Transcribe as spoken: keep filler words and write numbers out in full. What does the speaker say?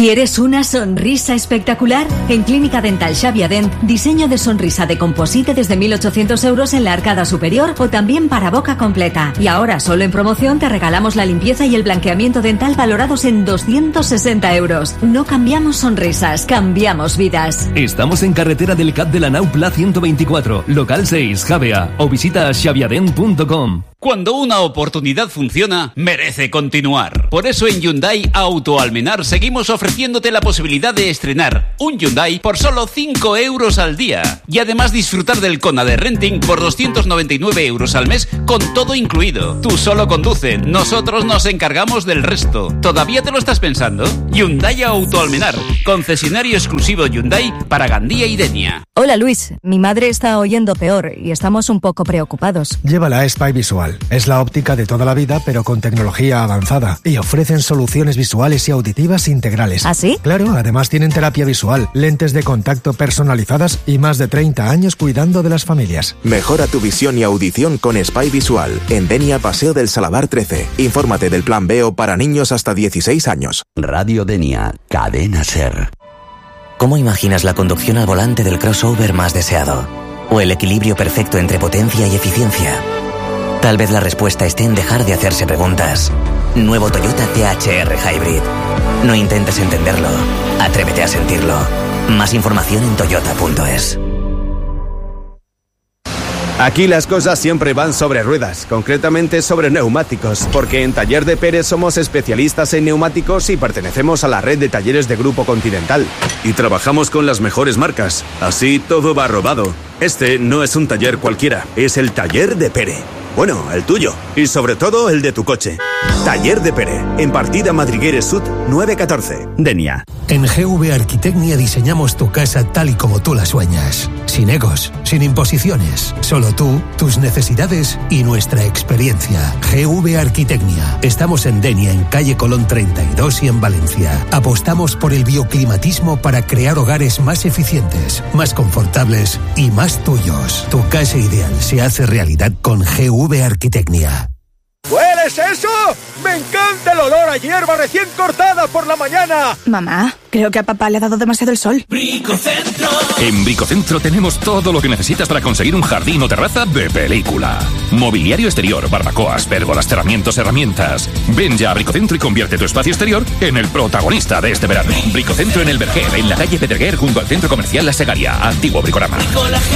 ¿Quieres una sonrisa espectacular? En Clínica Dental Xavier Dent, diseño de sonrisa de composite desde mil ochocientos euros en la arcada superior o también para boca completa. Y ahora, solo en promoción, te regalamos la limpieza y el blanqueamiento dental valorados en doscientos sesenta euros. No cambiamos sonrisas, cambiamos vidas. Estamos en carretera del C A P de la Nau Pla ciento veinticuatro, local seis, Javea, o visita xaviadent punto com. Cuando una oportunidad funciona, merece continuar. Por eso en Hyundai Auto Almenar seguimos ofreciéndote la posibilidad de estrenar un Hyundai por solo cinco euros al día. Y además disfrutar del Kona de renting por doscientos noventa y nueve euros al mes con todo incluido. Tú solo conduce, nosotros nos encargamos del resto. ¿Todavía te lo estás pensando? Hyundai Auto Almenar, concesionario exclusivo Hyundai para Gandía y Denia. Hola Luis, mi madre está oyendo peor y estamos un poco preocupados. Llévala a Spy Visual. Es la óptica de toda la vida, pero con tecnología avanzada. Y ofrecen soluciones visuales y auditivas integrales. ¿Ah, sí? Claro, además tienen terapia visual, lentes de contacto personalizadas y más de treinta años cuidando de las familias. Mejora tu visión y audición con Spy Visual. En Denia, Paseo del Salavar trece. Infórmate del plan Veo para niños hasta dieciséis años. Radio Denia, Cadena Ser. ¿Cómo imaginas la conducción al volante del crossover más deseado? ¿O el equilibrio perfecto entre potencia y eficiencia? Tal vez la respuesta esté en dejar de hacerse preguntas. Nuevo Toyota T H R Hybrid. No intentes entenderlo, atrévete a sentirlo. Más información en toyota punto es. Aquí las cosas siempre van sobre ruedas, concretamente sobre neumáticos, porque en Taller de Pérez somos especialistas en neumáticos y pertenecemos a la red de talleres de Grupo Continental. Y trabajamos con las mejores marcas, así todo va robado. Este no es un taller cualquiera, es el Taller de Pérez. Bueno, el tuyo. Y sobre todo el de tu coche. Taller de Pere, en partida Madrigueres Sud nueve catorce. Denia. En G V Arquitecnia diseñamos tu casa tal y como tú la sueñas. Sin egos, sin imposiciones. Solo tú, tus necesidades y nuestra experiencia. G V Arquitecnia. Estamos en Denia, en calle Colón treinta y dos y en Valencia. Apostamos por el bioclimatismo para crear hogares más eficientes, más confortables y más tuyos. Tu casa ideal se hace realidad con G V Arquitecnia. ¿Hueles eso? ¡Me encanta el olor a hierba recién cortada por la mañana! Mamá, creo que a papá le ha dado demasiado el sol. Bricocentro. En Bricocentro tenemos todo lo que necesitas para conseguir un jardín o terraza de película. Mobiliario exterior, barbacoas, pérgolas, cerramientos, herramientas. Ven ya a Bricocentro y convierte tu espacio exterior en el protagonista de este verano. Bricocentro en el Verger, en la calle Pedreguer, junto al centro comercial La Segaria, antiguo Bricorama.